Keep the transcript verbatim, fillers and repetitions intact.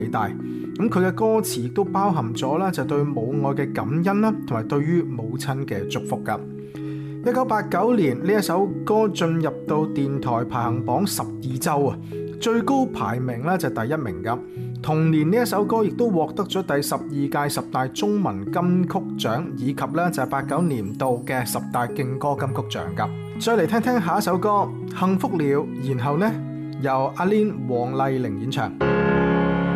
偉大。咁佢嘅歌詞亦都包含咗啦，就對母愛嘅感恩啦，同埋對於母親嘅祝福噶。一九八九年呢一首歌進入到電台排行榜十二周啊，最高排名咧就第一名噶。同年呢一首歌亦都獲得咗第十二屆十大中文金曲獎，以及咧就係八九年度嘅十大勁歌金曲獎噶。再嚟聽聽下一首歌《幸福了》，然後呢由阿 Lin 黃麗玲演唱。